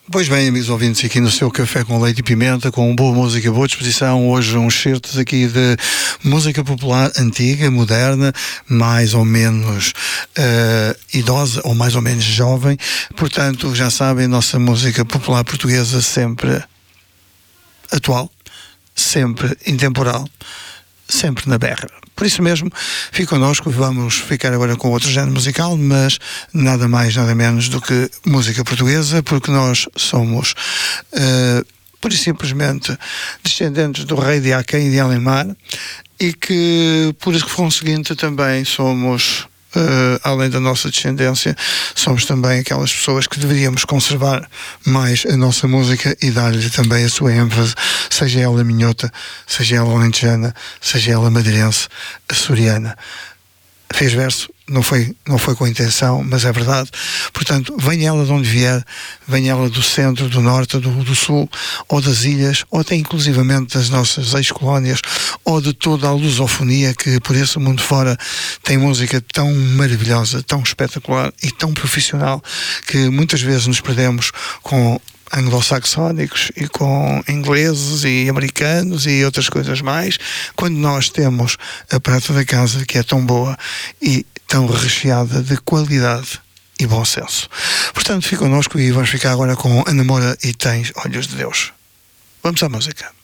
Pois bem, amigos ouvintes, aqui no seu Café com Leite e Pimenta, com boa música, boa disposição. Hoje uns certos aqui de música popular antiga, moderna, mais ou menos idosa ou mais ou menos jovem. Portanto, já sabem, nossa música popular portuguesa sempre atual, sempre intemporal, sempre na berra. Por isso mesmo, fique connosco, vamos ficar agora com outro género musical, mas nada mais, nada menos do que música portuguesa, porque nós somos, por e simplesmente, descendentes do rei de Aquém e de Alemar, e que, por conseguinte, também somos, além da nossa descendência, somos também aquelas pessoas que deveríamos conservar mais a nossa música e dar-lhe também a sua ênfase, seja ela minhota, seja ela alentejana, seja ela madeirense, açoriana. Fez verso, não foi com intenção, mas é verdade. Portanto, venha ela de onde vier, venha ela do centro, do norte, do sul, ou das ilhas, ou até inclusivamente das nossas ex-colónias, ou de toda a lusofonia que por esse mundo fora tem música tão maravilhosa, tão espetacular e tão profissional, que muitas vezes nos perdemos com anglo-saxónicos e com ingleses e americanos e outras coisas mais, quando nós temos a prata da casa, que é tão boa e tão recheada de qualidade e bom senso. Portanto, fica connosco e vamos ficar agora com A Namora e Tens Olhos de Deus. Vamos à música.